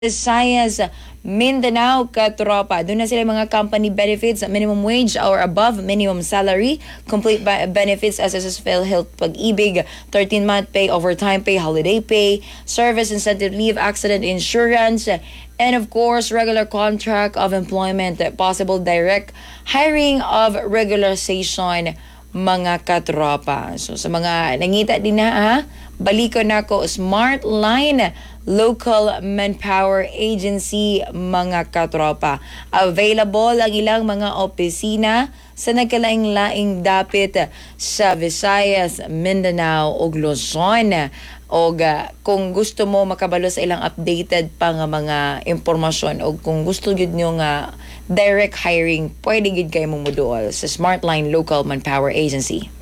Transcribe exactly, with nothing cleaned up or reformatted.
Visayas, Mindanao, katropa. Doon na sila mga company benefits, minimum wage or above minimum salary, complete ba- benefits, S S S PhilHealth Pag-ibig, thirteen-month pay, overtime pay, holiday pay, service incentive leave, accident insurance, and of course, regular contract of employment, possible direct hiring of regularization, mga katropa. So sa mga nangita din na ha, baliko na ko Smart Line Local Manpower Agency, mga katropa. Available ang ilang mga opisina sa nagkalaing-laing dapit sa Visayas, Mindanao ug Luzon. O kung gusto mo makabalo sa ilang updated pa nga mga impormasyon o kung gusto gid nyo nga direct hiring, pwede gid kayo mong moduol sa Smart Line Local Manpower Agency.